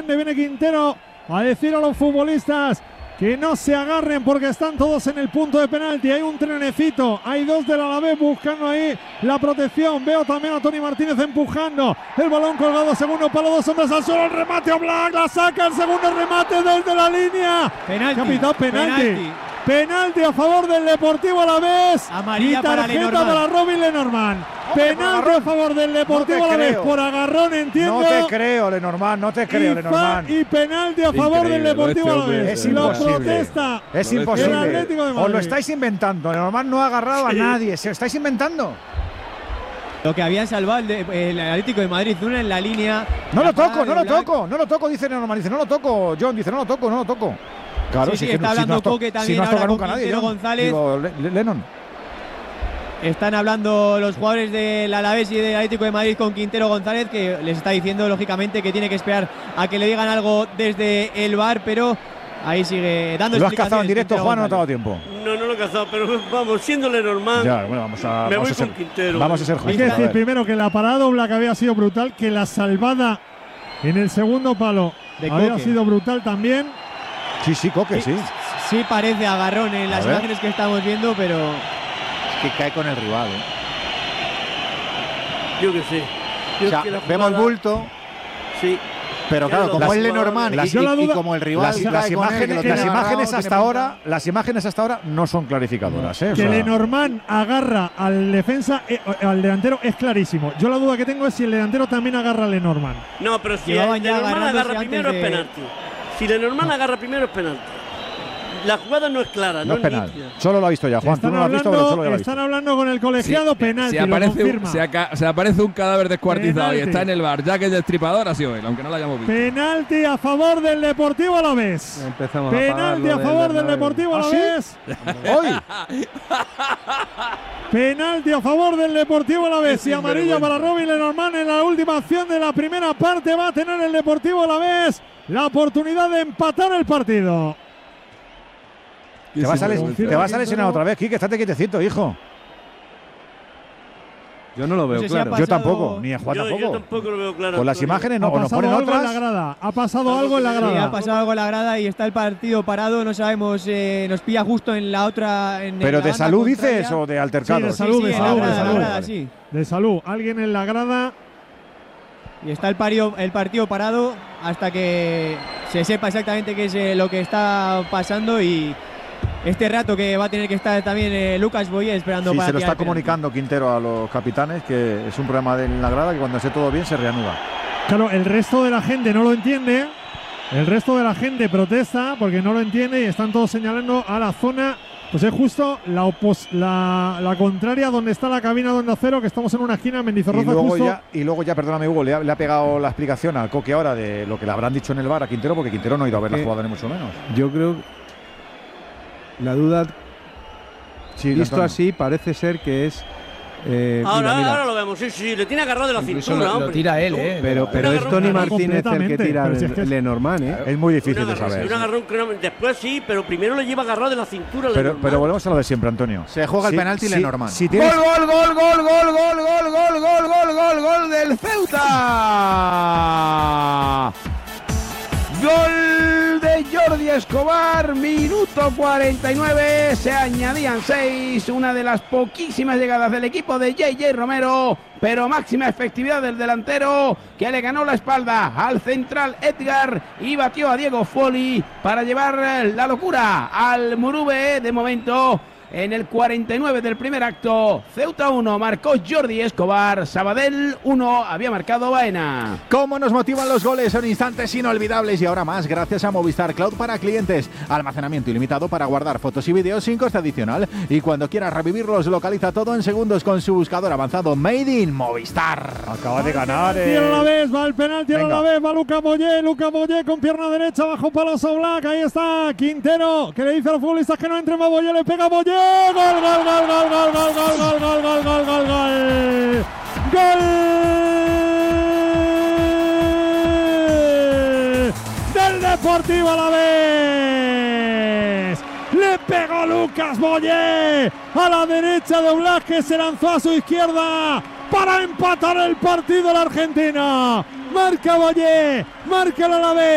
Le viene Quintero a decir a los futbolistas que no se agarren porque están todos en el punto de penalti. Hay un trenecito, hay dos del Alavés buscando ahí la protección. Veo también a Toni Martínez empujando el balón colgado, segundo palo, 2 hombres al suelo, el remate Oblak, la saca, el segundo remate desde la línea. Penalti. Capitán, penalti a favor del Deportivo Alavés. Amarilla y tarjeta para Robin Lenormand. Penalti a favor del Deportivo Alavés por agarrón, entiendo. No te creo, Lenormand, no te creo, Lenormand. Y penalti a favor del Deportivo Alavés. Es imposible. Lo protesta. Es imposible. El Atlético de Madrid. Os lo estáis inventando. Lenormand no ha agarrado a nadie. Se lo estáis inventando. Lo que habían salvado el Atlético de Madrid, una en la línea. No lo toco, dice Lenormand. Dice, no lo toco. John dice, no lo toco. Claro, sí, está hablando Coque también ahora con Quintero González. Digo, Lennon. Están hablando los jugadores del Alavés y del Atlético de Madrid con Quintero González, que les está diciendo lógicamente que tiene que esperar a que le digan algo desde el VAR, pero ahí sigue dando explicaciones. ¿Lo has cazado en directo, Juan, o no te ha dado tiempo? No lo he cazado, pero vamos, siendo Lenormand. Ya, bueno, vamos a ser Quintero. Vamos a ser justos. Hay que decir primero que la parada Oblak había sido brutal, que la salvada en el segundo palo había sido brutal también. Sí, Coque, sí. Sí parece agarrón en las imágenes que estamos viendo, pero es que cae con el rival, Yo que sé. O sea, vemos bulto. Sí. Pero claro, como es Lenormand y como el rival las imágenes hasta ahora no son clarificadoras, ¿eh? Que Lenormand agarra al defensa, al delantero, es clarísimo. Yo la duda que tengo es si el delantero también agarra a Lenormand. No, pero si Lenormand agarra primero es penalti. Si Lenormand agarra primero es penalti. La jugada no es clara, no es penal. Nítida. Solo lo ha visto ya, Juan. Tú no lo has visto, pero solo lo has visto. Están hablando con el colegiado, penalti. Se aparece un cadáver descuartizado y está en el VAR, ya que el destripador ha sido él, aunque no lo hayamos visto. Penalti a favor del Deportivo Alavés. Penalti a favor del Deportivo Alavés. Hoy. Penalti a favor del Deportivo Alavés y amarilla para Robin Lenormand en la última acción de la primera parte. Va a tener el Deportivo Alavés la oportunidad de empatar el partido. Te vas a lesionar otra vez, Quique, estate quietecito, hijo. Yo no lo veo claro. Yo tampoco, ni a Juan tampoco. Yo tampoco lo veo claro. Con las imágenes no, nos ponen otras. Ha pasado algo en la grada. Sí, ha pasado algo en la grada y está el partido parado, no sabemos, nos pilla justo en la otra. ¿Pero de salud dices o de altercado? Sí, de salud, de salud. Alguien en la grada. Y está el partido parado hasta que se sepa exactamente qué es lo que está pasando y este rato que va a tener que estar también Lucas Boyer esperando para se lo está comunicando Quintero a los capitanes, que es un problema de la grada, que cuando esté todo bien se reanuda. Claro, el resto de la gente no lo entiende. El resto de la gente protesta porque no lo entiende y están todos señalando a la zona. Pues es justo la contraria donde está la cabina de Onda Cero, que estamos en una esquina en Mendizorroza. Y luego ya, perdóname Hugo, le ha pegado la explicación al Coque ahora de lo que le habrán dicho en el VAR a Quintero, porque Quintero no ha ido a ver la jugada ni mucho menos. Yo creo la duda, visto Antonio. así, parece ser que es… ahora lo vemos, sí, le tiene agarrado de la cintura. Lo tira él, Pero es Toni Martínez el que tira Lenormand, Es muy difícil de saber. Un agarrón, después sí, pero primero le lleva agarrado de la cintura. Pero volvemos a lo de siempre, Antonio. Se juega el penalti Lenormand. Gol del Ceuta. Gol de Jordi Escobar, minuto 49, se añadían 6, una de las poquísimas llegadas del equipo de JJ Romero, pero máxima efectividad del delantero que le ganó la espalda al central Edgar y batió a Diego Foli para llevar la locura al Murube. De momento, en el 49 del primer acto, Ceuta 1, marcó Jordi Escobar, Sabadell 1, había marcado Baena. ¿Cómo nos motivan los goles? Son instantes inolvidables y ahora más gracias a Movistar Cloud para clientes. Almacenamiento ilimitado para guardar fotos y vídeos sin coste adicional. Y cuando quieras revivirlos, localiza todo en segundos con su buscador avanzado Made in Movistar. Acaba de ganar. Va el penalti a la vez, va Lucas Boyer con pierna derecha bajo palos Oblak. Ahí está Quintero, que le dice a los futbolistas que no entren más. Boyer le pega a Boyer. Gol del Deportivo Alavés. Le pegó Lucas Boyer a la derecha de Oblak, que se lanzó a su izquierda para empatar el partido la Argentina. Marca Boyer, marca el Alavés.